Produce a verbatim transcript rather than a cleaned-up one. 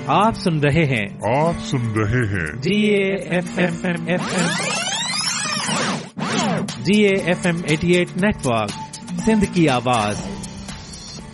आप सुन रहे हैं आप सुन रहे हैं जी A F M F M G A F M eighty eight network, Sindh की आवाज